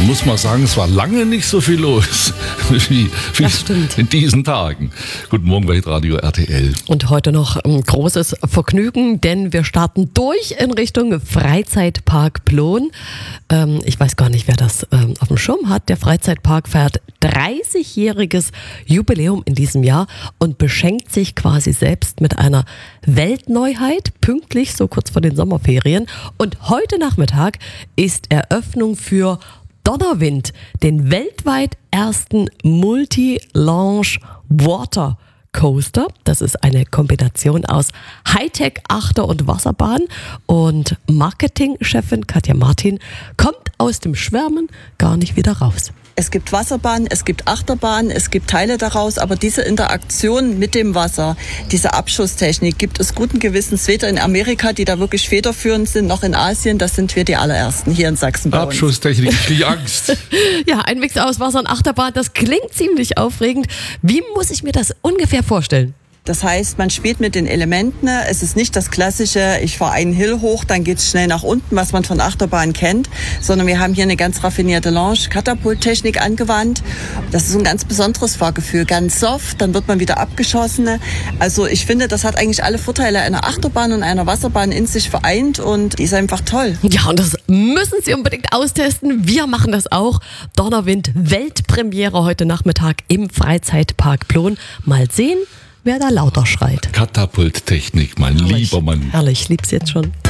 Man muss mal sagen, es war lange nicht so viel los wie in diesen Tagen. Guten Morgen bei Radio RTL. Und heute noch ein großes Vergnügen, denn wir starten durch in Richtung Freizeitpark Plon. Ich weiß gar nicht, wer das auf dem Schirm hat. Der Freizeitpark feiert 30-jähriges Jubiläum in diesem Jahr und beschenkt sich quasi selbst mit einer Weltneuheit, pünktlich so kurz vor den Sommerferien. Und heute Nachmittag ist Eröffnung für Donnerwind, den weltweit ersten Multi-Launch Water Coaster. Das ist eine Kombination aus Hightech, Achter- und Wasserbahn. Und Marketingchefin Katja Martin kommt aus dem Schwärmen gar nicht wieder raus. Es gibt Wasserbahn, es gibt Achterbahn, es gibt Teile daraus, aber diese Interaktion mit dem Wasser, diese Abschusstechnik gibt es guten Gewissens weder in Amerika, die da wirklich federführend sind, noch in Asien. Das sind wir die allerersten hier in Sachsen bei uns. Abschusstechnik, ich kriege Angst. Ja, ein Mix aus Wasser und Achterbahn, das klingt ziemlich aufregend. Wie muss ich mir das ungefähr vorstellen? Das heißt, man spielt mit den Elementen. Es ist nicht das klassische, ich fahre einen Hill hoch, dann geht's schnell nach unten, was man von Achterbahn kennt, sondern wir haben hier eine ganz raffinierte Launch-Katapult-Technik angewandt. Das ist ein ganz besonderes Fahrgefühl, ganz soft, dann wird man wieder abgeschossen. Also ich finde, das hat eigentlich alle Vorteile einer Achterbahn und einer Wasserbahn in sich vereint und die ist einfach toll. Ja, und das müssen Sie unbedingt austesten. Wir machen das auch. Donnerwind, Weltpremiere heute Nachmittag im Freizeitpark Plon. Mal sehen, wer da lauter schreit. Katapulttechnik, mein lieber Mann. Herrlich, lieb's jetzt schon.